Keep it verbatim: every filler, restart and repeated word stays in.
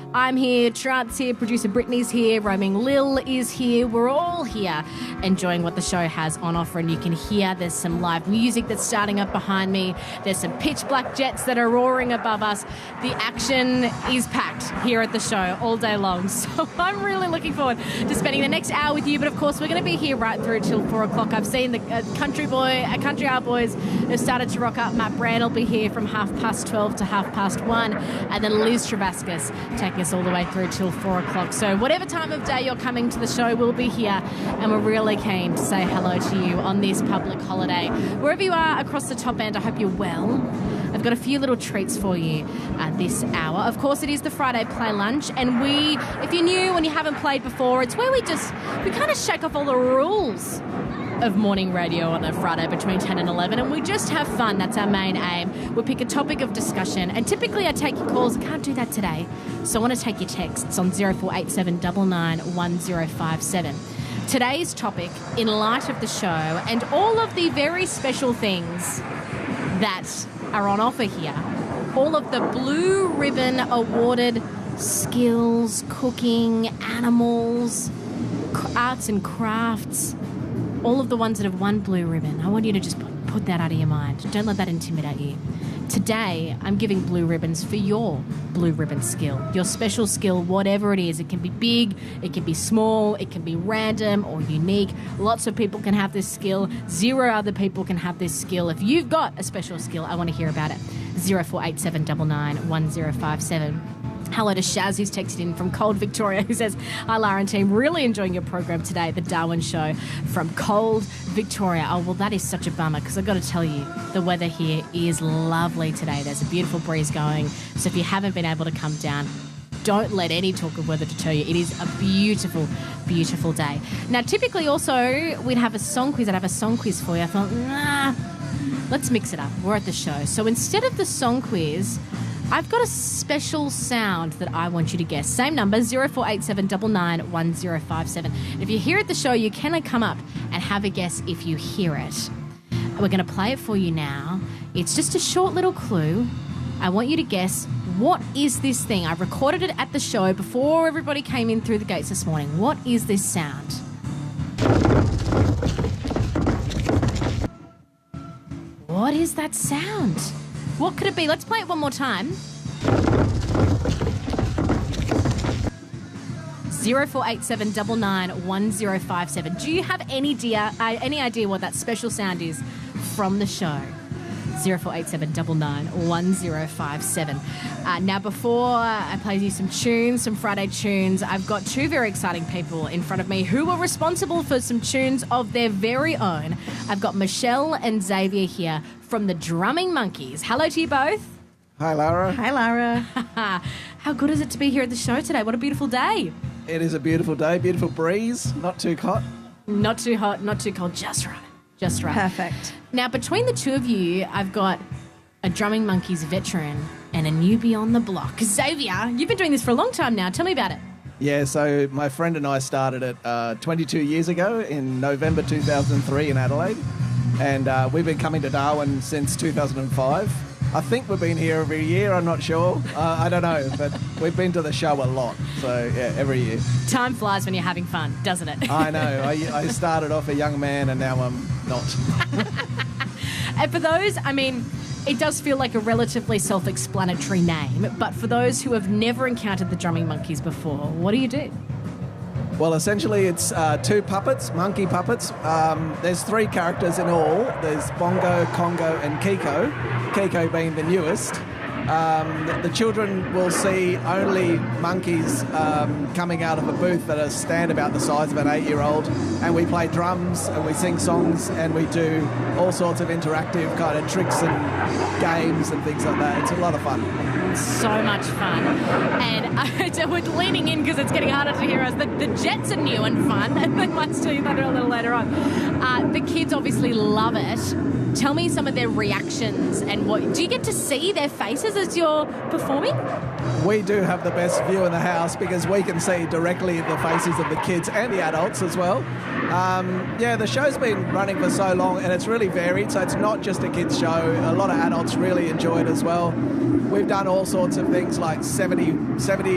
I'm here, Trant's here, producer Brittany's here, roaming Lil is here. We're all here enjoying what the show has on offer, and you can hear there's some live music that's starting up behind me. There's some pitch black jets that are roaring above us. The action is packed here at the show all day long, so I'm really looking forward to spending the next hour with you. But of course, we're going to be here right through till four o'clock. I've seen the uh, country boy, uh, country hour boys have started to rock up. Matt Brand will be here from half past twelve to half past one, and then Liz Travascus taking us all the way through till four o'clock. So whatever time of day you're coming to the show, we'll be here, and we're really keen to say hello to you on this public holiday. Wherever you are across the top end, I hope you're well. I've got a few little treats for you uh, this hour. Of course, it is the Friday Play Lunch, and we, if you're new and you haven't played before, it's where we just, we kind of shake off all the rules of morning radio on a Friday between ten and eleven, and we just have fun. That's our main aim. We pick a topic of discussion, and typically I take your calls. I can't do that today, so I want to take your texts on zero four eight seven nine nine one zero five seven. Today's topic, in light of the show and all of the very special things that are on offer here, all of the blue ribbon awarded skills, cooking, animals, arts and crafts, all of the ones that have won blue ribbon. I want you to just put that out of your mind. Don't let that intimidate you. Today, I'm giving blue ribbons for your blue ribbon skill, your special skill, whatever it is. It can be big, it can be small, it can be random or unique. Lots of people can have this skill. Zero other people can have this skill. If you've got a special skill, I want to hear about it. zero four eight seven nine nine one zero five seven. Hello to Shaz, who's texted in from Cold, Victoria, who says, hi, Lara and team, really enjoying your program today, The Darwin Show, from Cold, Victoria. Oh, well, that is such a bummer, because I've got to tell you, the weather here is lovely today. There's a beautiful breeze going, so if you haven't been able to come down, don't let any talk of weather deter you. It is a beautiful, beautiful day. Now, typically also, we'd have a song quiz. I'd have a song quiz for you. I thought, nah, let's mix it up. We're at the show. So instead of the song quiz, I've got a special sound that I want you to guess. Same number, zero four eight seven nine nine one zero five seven. And if you hear at the show, you can come up and have a guess if you hear it. We're going to play it for you now. It's just a short little clue. I want you to guess, what is this thing? I recorded it at the show before everybody came in through the gates this morning. What is this sound? What is that sound? What could it be? Let's play it one more time. zero four eight seven nine nine one zero five seven. Do you have any idea, uh, any idea what that special sound is from the show? zero four eight seven nine nine one zero five seven. Uh, now, before I play you some tunes, some Friday tunes, I've got two very exciting people in front of me who are responsible for some tunes of their very own. I've got Michelle and Xavier here from the Drumming Monkeys. Hello to you both. Hi, Lara. Hi, Lara. How good is it to be here at the show today? What a beautiful day. It is a beautiful day, beautiful breeze, not too hot. Not too hot, not too cold, just right. Just right. Perfect. Now, between the two of you, I've got a Drumming Monkeys veteran and a newbie on the block. Xavier, you've been doing this for a long time now. Tell me about it. Yeah, so my friend and I started it uh, twenty-two years ago in November two thousand three in Adelaide. And uh, we've been coming to Darwin since two thousand five. I think we've been here every year, I'm not sure. Uh, I don't know, but we've been to the show a lot. So, yeah, every year. Time flies when you're having fun, doesn't it? I know. I, I started off a young man and now I'm not. And for those, I mean, it does feel like a relatively self-explanatory name, but for those who have never encountered the Drumming Monkeys before, what do you do? Well, essentially it's uh, two puppets, monkey puppets. Um, there's three characters in all. There's Bongo, Congo and Kiko, Kiko being the newest. Um, the, the children will see only monkeys um, coming out of a booth that are stand about the size of an eight-year-old, and we play drums and we sing songs and we do all sorts of interactive kind of tricks and games and things like that. It's a lot of fun. So much fun. And uh, we're leaning in because it's getting harder to hear us. The, the jets are new and fun, and they might tell you that a little later on. Uh, the kids obviously love it. Tell me some of their reactions and what... Do you get to see their faces as you're performing? We do have the best view in the house because we can see directly the faces of the kids and the adults as well. Um, yeah, the show's been running for so long and it's really varied, so it's not just a kids' show. A lot of adults really enjoy it as well. We've done all sorts of things like seventy, seventy